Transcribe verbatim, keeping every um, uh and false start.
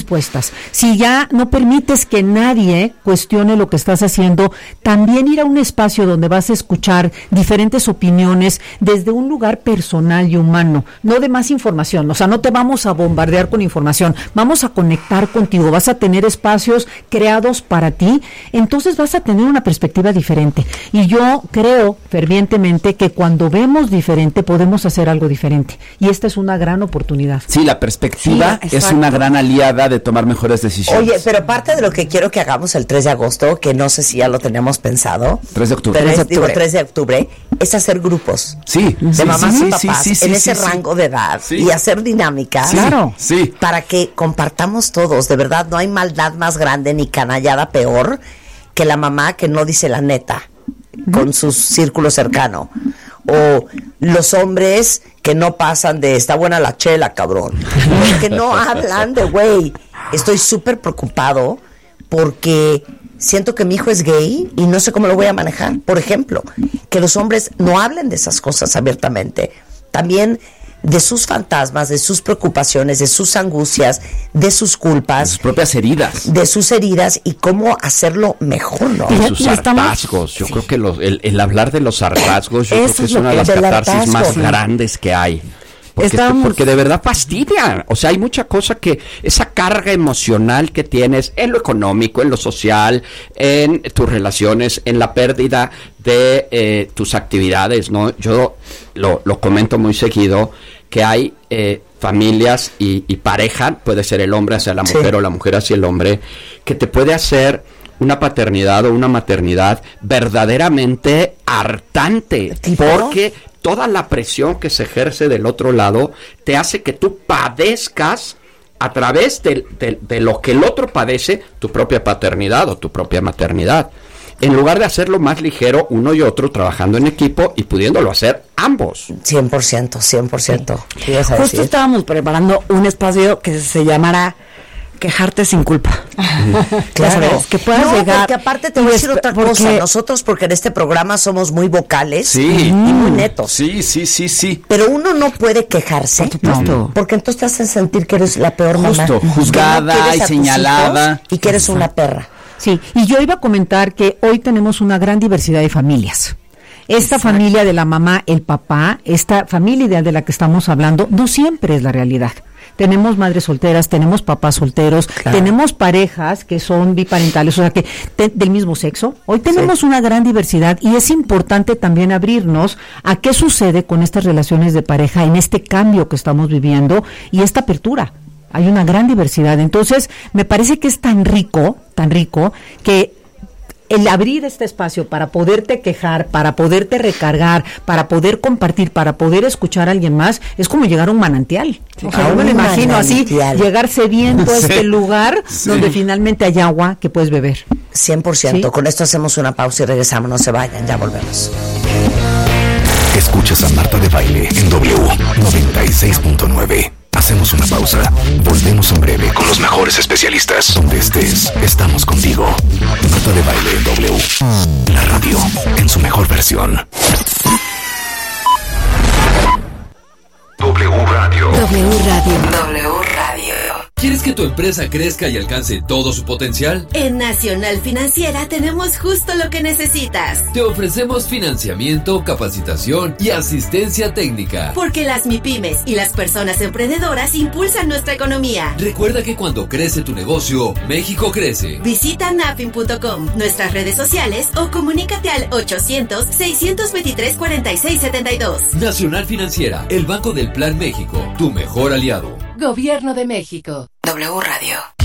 dispuestas, si ya no permites que nadie cuestione lo que estás haciendo, también ir a un espacio donde vas a escuchar diferentes opiniones desde un lugar personal y humano, no de más información, o sea, no te vamos a bombardear con información, vamos a conectar contigo, vas a tener espacios creados para ti, entonces vas a tener una perspectiva diferente. Y yo creo fervientemente que cuando vemos diferente podemos hacer algo diferente, y esta es una gran oportunidad. Sí, la perspectiva sí, es una gran aliada de tomar mejores decisiones. Oye, pero parte de lo que quiero que hagamos el tres de agosto, que no sé si ya lo tenemos pensado, tres de octubre, pero es, digo, tres de octubre, es hacer grupos sí, de sí, mamás sí, y papás sí, sí, en sí, ese sí, rango sí. de edad sí. y hacer dinámicas, sí, claro, sí. para que compartamos todos. De verdad, no hay maldad más grande ni canallada peor que la mamá que no dice la neta con su círculo cercano, o los hombres que no pasan de está buena la chela, cabrón, que no hablan de güey, estoy súper preocupado porque siento que mi hijo es gay y no sé cómo lo voy a manejar. Por ejemplo, que los hombres no hablen de esas cosas abiertamente, también de sus fantasmas, de sus preocupaciones, de sus angustias, de sus culpas, de sus propias heridas, de sus heridas y cómo hacerlo mejor, ¿no? De sus hartazgos. Yo sí. creo que los, el, el hablar de los hartazgos, yo Eso creo que es una de las catarsis hartazgo, más sí. grandes que hay. Porque, Estamos... porque de verdad fastidia. O sea, hay mucha cosa que, esa carga emocional que tienes en lo económico, en lo social, en tus relaciones, en la pérdida de eh, tus actividades, ¿no? Yo lo, lo comento muy seguido, que hay eh, familias y, y pareja, puede ser el hombre hacia la mujer sí. o la mujer hacia el hombre, que te puede hacer una paternidad o una maternidad verdaderamente hartante, ¿tipo? Porque toda la presión que se ejerce del otro lado te hace que tú padezcas a través de, de, de lo que el otro padece, tu propia paternidad o tu propia maternidad, en lugar de hacerlo más ligero uno y otro trabajando en equipo y pudiéndolo hacer ambos. cien por ciento, cien por ciento. Sí. Justo estábamos preparando un espacio que se llamará Quejarte sin culpa. Claro, sabes, que puedas no, llegar. Porque aparte te voy a decir otra porque... cosa. Nosotros, porque en este programa somos muy vocales sí. y muy netos. Sí, sí, sí, sí. Pero uno no puede quejarse. No. Porque entonces te hacen sentir que eres la peor mamá. Justo, juzgada y señalada. Y que eres una perra. Sí, y yo iba a comentar que hoy tenemos una gran diversidad de familias. Esta Exacto. familia de la mamá, el papá, esta familia ideal de la que estamos hablando, no siempre es la realidad. Tenemos madres solteras, tenemos papás solteros, claro. tenemos parejas que son biparentales, o sea que te, del mismo sexo. Hoy tenemos sí. una gran diversidad y es importante también abrirnos a qué sucede con estas relaciones de pareja en este cambio que estamos viviendo y esta apertura. Hay una gran diversidad. Entonces, me parece que es tan rico, tan rico, que el abrir este espacio para poderte quejar, para poderte recargar, para poder compartir, para poder escuchar a alguien más, es como llegar a un manantial. Sí, o sea, yo me lo imagino manantial. Así, llegar sediento a este sí, lugar sí. donde finalmente hay agua que puedes beber. cien por ciento. ¿Sí? Con esto hacemos una pausa y regresamos. No se vayan, ya volvemos. Escuchas a Marta de Baile en W noventa y seis punto nueve. Hacemos una pausa. Volvemos en breve con los mejores especialistas. Donde estés, estamos contigo. Marta de Baile en W. La radio en su mejor versión. W Radio. W Radio. W Radio. ¿Quieres que tu empresa crezca y alcance todo su potencial? En Nacional Financiera tenemos justo lo que necesitas. Te ofrecemos financiamiento, capacitación y asistencia técnica. Porque las MIPYMES y las personas emprendedoras impulsan nuestra economía. Recuerda que cuando crece tu negocio, México crece. Visita nafin punto com, nuestras redes sociales o comunícate al ochocientos, seiscientos veintitrés, cuarenta y seis setenta y dos. Nacional Financiera, el Banco del Plan México, tu mejor aliado. Gobierno de México. W Radio.